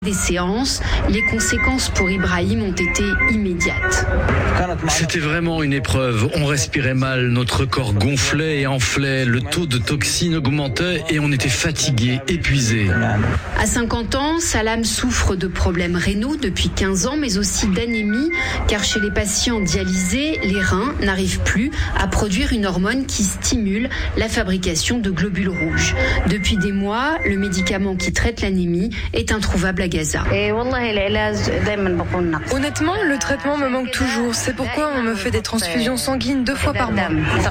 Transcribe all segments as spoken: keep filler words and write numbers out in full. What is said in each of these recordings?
Des séances, les conséquences pour Ibrahim ont été immédiates. C'était vraiment une épreuve. On respirait mal, notre corps gonflait et enflait, le taux de toxines augmentait et on était fatigué, épuisé. À cinquante ans, Salam souffre de problèmes rénaux depuis quinze ans, mais aussi d'anémie, car chez les patients dialysés, les reins n'arrivent plus à produire une hormone qui stimule la fabrication de globules rouges. Depuis des mois, le médicament qui traite l'anémie est introuvable à Gaza. Honnêtement, le traitement me manque toujours. C'est pourquoi on me fait des transfusions sanguines deux fois par mois.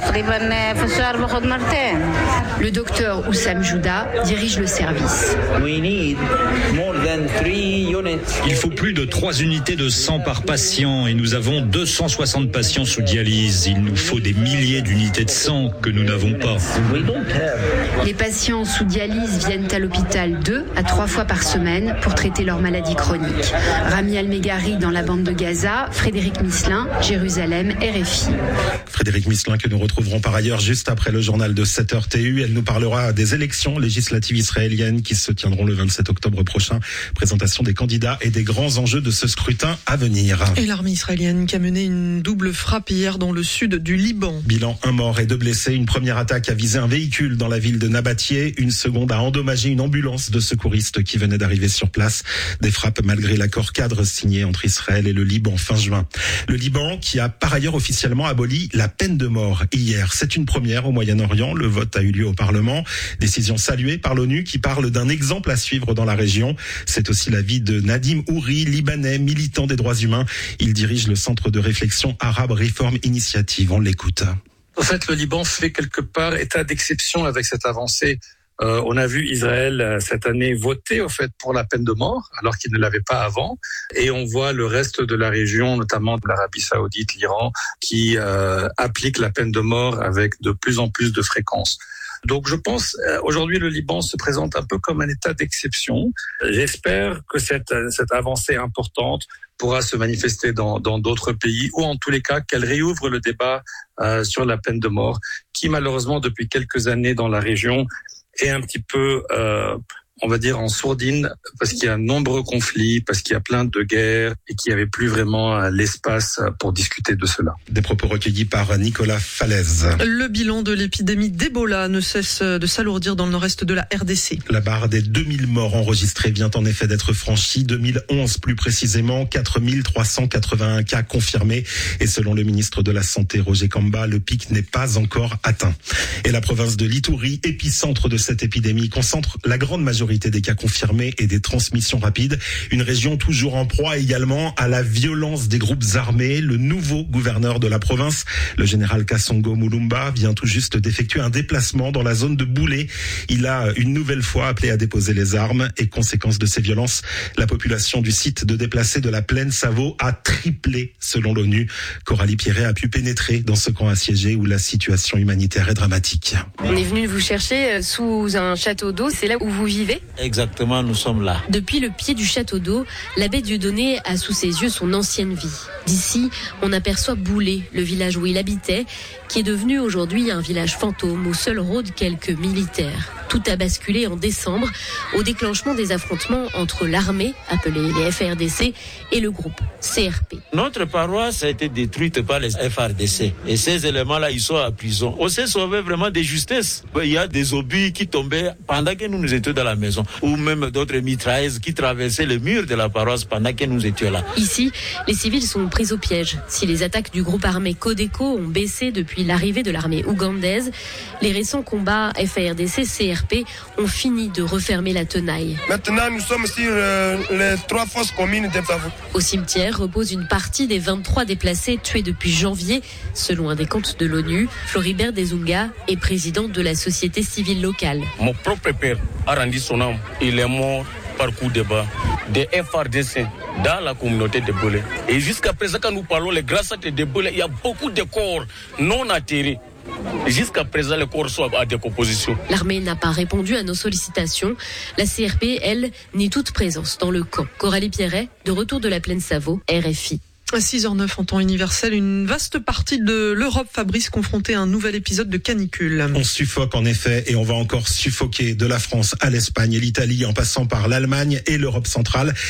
Le docteur Oussam Jouda dirige le service. Il faut plus de trois unités de sang par patient et nous avons deux cent soixante patients sous dialyse. Il nous faut des milliers d'unités de sang que nous n'avons pas. Les patients sous dialyse viennent à l'hôpital deux à trois fois par semaine pour traiter leur maladie chronique. Rami Al-Meghari dans la bande de Gaza, Frédéric Misselin, Jérusalem, R F I. Frédéric Misselin que nous retrouverons par ailleurs juste après le journal de sept heures T U. Elle nous parlera des élections législatives israéliennes qui se tiendront le vingt-sept octobre prochain. Présentation des candidats et des grands enjeux de ce scrutin à venir. Et l'armée israélienne qui a mené une double frappe hier dans le sud du Liban. Bilan un mort et deux blessés. Une première attaque a visé un véhicule dans la ville de Nabatieh. Une seconde a endommagé une ambulance de secouristes qui venait d'arriver sur place. Des frappes malgré l'accord cadre signé entre Israël et le Liban fin juin. Le Liban qui a par ailleurs officiellement aboli la peine de mort hier. C'est une première au Moyen-Orient. Le vote a eu lieu au Parlement. Décision saluée par l'ONU qui parle d'un exemple à suivre dans la région. C'est aussi l'avis de Nadim Houri, libanais, militant des droits humains. Il dirige le centre de réflexion Arab Reform Initiative. On l'écoute. En fait, le Liban fait quelque part état d'exception avec cette avancée. Euh, on a vu Israël euh, cette année voter au fait pour la peine de mort, alors qu'il ne l'avait pas avant, et on voit le reste de la région, notamment de l'Arabie Saoudite, l'Iran, qui euh, applique la peine de mort avec de plus en plus de fréquence. Donc je pense euh, aujourd'hui le Liban se présente un peu comme un état d'exception. J'espère que cette cette avancée importante pourra se manifester dans dans d'autres pays, ou en tous les cas qu'elle réouvre le débat euh, sur la peine de mort, qui malheureusement depuis quelques années dans la région est un petit peu, euh, on va dire, en sourdine, parce qu'il y a de nombreux conflits, parce qu'il y a plein de guerres, et qu'il n'y avait plus vraiment l'espace pour discuter de cela. Des propos recueillis par Nicolas Falaise. Le bilan de l'épidémie d'Ebola ne cesse de s'alourdir dans le nord-est de la R D C. La barre des deux mille morts enregistrés vient en effet d'être franchie. deux mille onze plus précisément, quatre mille trois cent quatre-vingt-un cas confirmés. Et selon le ministre de la Santé, Roger Kamba, le pic n'est pas encore atteint. Et la province de l'Ituri, épicentre de cette épidémie, concentre la grande majorité des cas confirmés et des transmissions rapides. Une région toujours en proie également à la violence des groupes armés. Le nouveau gouverneur de la province, le général Kassongo Mulumba, vient tout juste d'effectuer un déplacement dans la zone de Boulé. Il a une nouvelle fois appelé à déposer les armes et conséquence de ces violences, la population du site de déplacés de la plaine Savo a triplé selon l'ONU. Coralie Pierret a pu pénétrer dans ce camp assiégé où la situation humanitaire est dramatique. On est venu vous chercher sous un château d'eau, c'est là où vous vivez ? Exactement, nous sommes là. Depuis le pied du château d'eau, l'abbé Dieudonné a sous ses yeux son ancienne vie. D'ici, on aperçoit Boulé, le village où il habitait, qui est devenu aujourd'hui un village fantôme où seuls rôdent quelques militaires. Tout a basculé en décembre au déclenchement des affrontements entre l'armée, appelée les F R D C, et le groupe C R P. Notre paroisse a été détruite par les F R D C. Et ces éléments-là, ils sont à prison. On s'est sauvé vraiment de justesse. Il y a des obus qui tombaient pendant que nous, nous étions dans la maison. Ou même d'autres mitrailleuses qui traversaient le mur de la paroisse pendant que nous étions là. Ici, les civils sont pris au piège. Si les attaques du groupe armé Codeco ont baissé depuis l'arrivée de l'armée ougandaise, les récents combats F R D C C R P ont fini de refermer la tenaille. Maintenant, nous sommes sur euh, les trois fosses communes de Pavou. Au cimetière repose une partie des vingt-trois déplacés tués depuis janvier, selon un décompte de l'ONU. Floribert Desunga est président de la société civile locale. Mon propre père a rendu son âme. Il est mort par coup de bas des F R D C dans la communauté de Boulé. Et jusqu'à présent, quand nous parlons, les grâces de Boulé, il y a beaucoup de corps non atterrés. Jusqu'à présent, les corps sont à décomposition. L'armée n'a pas répondu à nos sollicitations. La C R P, elle, nie toute présence dans le camp. Coralie Pierret, de retour de la plaine Savo, R F I. À six heures neuf en temps universel, une vaste partie de l'Europe, Fabrice, confrontée à un nouvel épisode de canicule. On suffoque en effet et on va encore suffoquer de la France à l'Espagne et l'Italie en passant par l'Allemagne et l'Europe centrale.